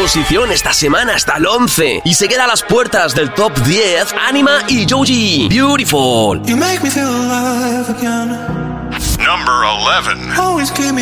posición esta semana hasta el 11. Y se queda a las puertas del top 10 Anima y Joji. Beautiful. You make me feel alive again. Number 11. Always keep me